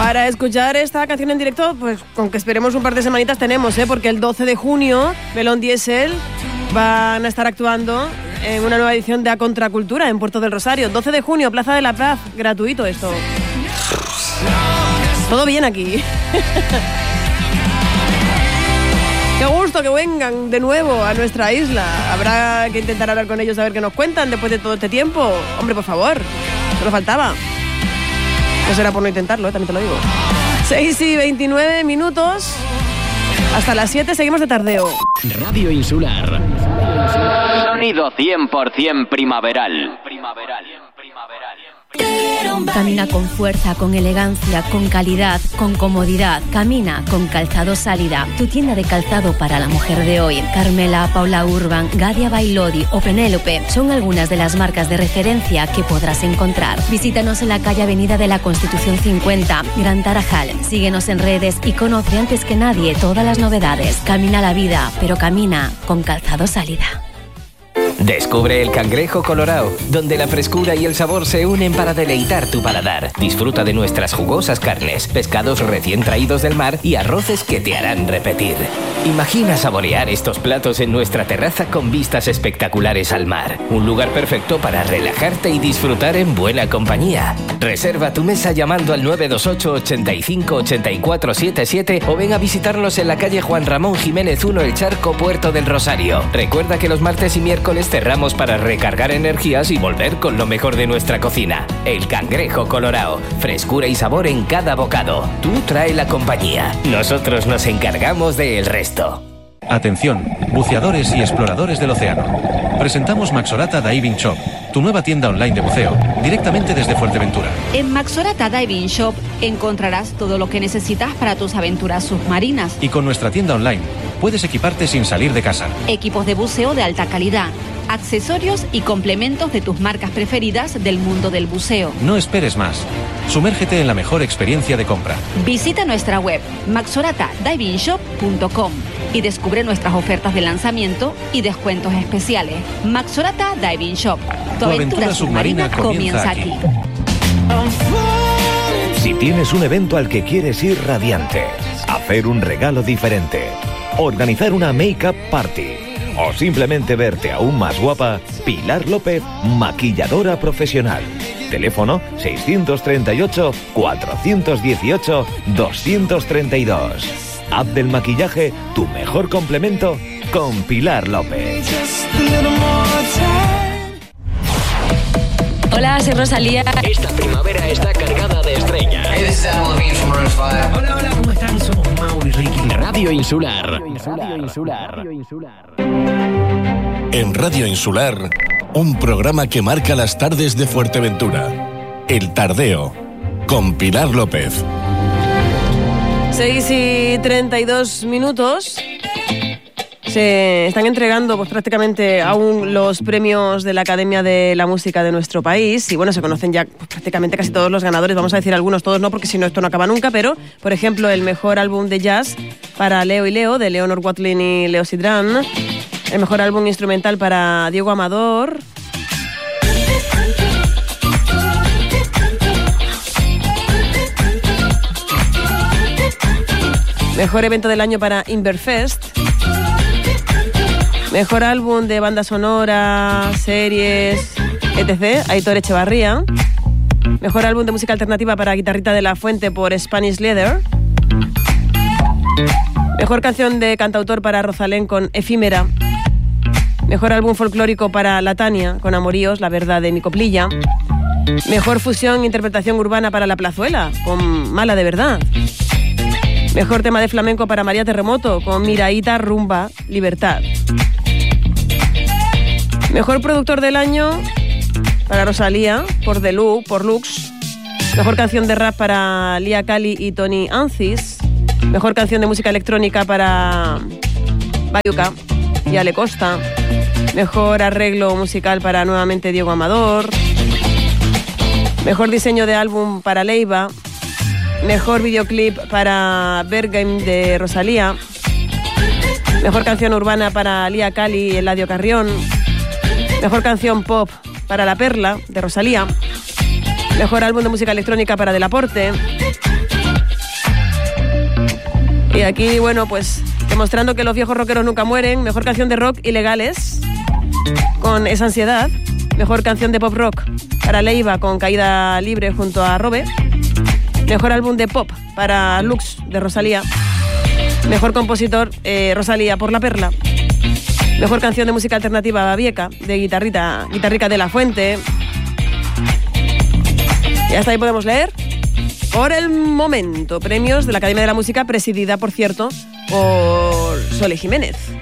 Para escuchar esta canción en directo, pues con que esperemos un par de semanitas tenemos, porque el 12 de junio, Melón Diesel van a estar actuando en una nueva edición de A Contracultura en Puerto del Rosario. 12 de junio, Plaza de la Paz, gratuito esto. Todo bien aquí. Qué gusto que vengan de nuevo a nuestra isla. Habrá que intentar hablar con ellos a ver qué nos cuentan después de todo este tiempo. Hombre, por favor, solo faltaba. No será por no intentarlo, también te lo digo. 6:29. Hasta las 7 seguimos de tardeo. Radio Insular. Sonido 100% primaveral. Camina con fuerza, con elegancia, con calidad, con comodidad. Camina con Calzado Sálida, tu tienda de calzado para la mujer de hoy. Carmela, Paula Urban, Gadia Bailodi o Penélope son algunas de las marcas de referencia que podrás encontrar. Visítanos en la calle Avenida de la Constitución 50, Gran Tarajal. Síguenos en redes y conoce antes que nadie todas las novedades. Camina la vida, pero camina con Calzado Sálida. Descubre el Cangrejo Colorao, donde la frescura y el sabor se unen para deleitar tu paladar. Disfruta de nuestras jugosas carnes, pescados recién traídos del mar y arroces que te harán repetir. Imagina saborear estos platos en nuestra terraza con vistas espectaculares al mar. Un lugar perfecto para relajarte y disfrutar en buena compañía. Reserva tu mesa llamando al 928 85 84 77 o ven a visitarnos en la calle Juan Ramón Jiménez 1 El Charco, Puerto del Rosario. Recuerda que los martes y miércoles cerramos para recargar energías y volver con lo mejor de nuestra cocina. El Cangrejo Colorao, frescura y sabor en cada bocado. Tú trae la compañía, nosotros nos encargamos del resto. Atención, buceadores y exploradores del océano. Presentamos Maxorata Diving Shop, tu nueva tienda online de buceo, directamente desde Fuerteventura. En Maxorata Diving Shop encontrarás todo lo que necesitas para tus aventuras submarinas. Y con nuestra tienda online, puedes equiparte sin salir de casa. Equipos de buceo de alta calidad, accesorios y complementos de tus marcas preferidas del mundo del buceo. No esperes más. Sumérgete en la mejor experiencia de compra. Visita nuestra web maxoratadivingshop.com y descubre nuestras ofertas de lanzamiento y descuentos especiales. Maxorata Diving Shop. Tu aventura submarina comienza aquí. Si tienes un evento al que quieres ir radiante, hacer un regalo diferente, organizar una make-up party o simplemente verte aún más guapa, Pilar López, maquilladora profesional. Teléfono 638 418 232. App del maquillaje, tu mejor complemento con Pilar López. Hola, soy Rosalía. Esta primavera está cargada de estrellas. Hey, this is Adam Levine from Maroon 5. Hola, ¿cómo están? Somos Mau y Ricky. Radio Insular. En Radio Insular, un programa que marca las tardes de Fuerteventura. El Tardeo, con Pilar López. 6:32. Se están entregando pues prácticamente aún los premios de la Academia de la Música de nuestro país y bueno, se conocen ya pues, prácticamente casi todos los ganadores, vamos a decir algunos, todos no, porque si no esto no acaba nunca, pero por ejemplo el mejor álbum de jazz para Leo y Leo, de Leonor Watling y Leo Sidran, el mejor álbum instrumental para Diego Amador, mejor evento del año para Inverfest, mejor álbum de banda sonora, series, etc., Aitor Echevarría. Mejor álbum de música alternativa para Guitarrita de la Fuente por Spanish Leather. Mejor canción de cantautor para Rosalén con Efímera. Mejor álbum folclórico para La Tania con Amoríos, La Verdad de mi Coplilla. Mejor fusión e interpretación urbana para La Plazuela con Mala de Verdad. Mejor tema de flamenco para María Terremoto con Miraíta, Rumba, Libertad. Mejor productor del año para Rosalía por Lux. Mejor canción de rap para Lia Cali y Tony Ancis. Mejor canción de música electrónica para Bayuca y Ale Costa. Mejor arreglo musical para nuevamente Diego Amador. Mejor diseño de álbum para Leiva. Mejor videoclip para Bergame de Rosalía. Mejor canción urbana para Lia Cali y Eladio Carrión. Mejor canción pop para La Perla de Rosalía. Mejor álbum de música electrónica para Del Aporte. Y aquí, bueno, pues demostrando que los viejos rockeros nunca mueren. Mejor canción de rock, Ilegales, con Esa Ansiedad. Mejor canción de pop rock para Leiva, con Caída Libre junto a Robe. Mejor álbum de pop para Lux, de Rosalía. Mejor compositor, Rosalía, por La Perla. Mejor canción de música alternativa, Babieca, de Guitarrica de la Fuente. Y hasta ahí podemos leer. Por el momento, premios de la Academia de la Música, presidida, por cierto, por Sole Jiménez.